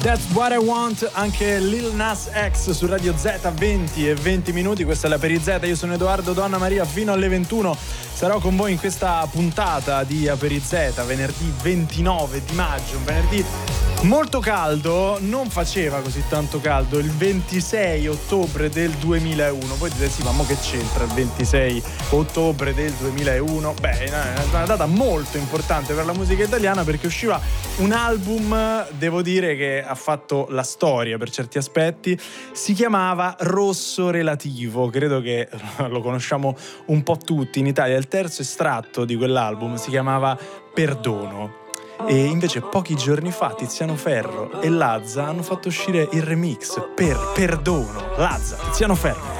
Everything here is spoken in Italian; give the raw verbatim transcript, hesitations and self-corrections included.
That's What I Want, anche Lil Nas X su Radio Z, venti e venti minuti, questa è la Aperi Z, io sono Edoardo Donna Maria, fino alle ventuno sarò con voi in questa puntata di Aperi Z, venerdì ventinove di maggio, un venerdì molto caldo, non faceva così tanto caldo il ventisei ottobre del duemilauno, poi dite sì, ma mo che c'entra il ventisei ottobre del duemilauno? Beh, è una data molto importante per la musica italiana perché usciva un album, devo dire che ha fatto la storia per certi aspetti, si chiamava Rosso Relativo, credo che lo conosciamo un po' tutti in Italia, il terzo estratto di quell'album si chiamava Perdono. E invece pochi giorni fa Tiziano Ferro e Lazza hanno fatto uscire il remix per Perdono. Lazza, Tiziano Ferro.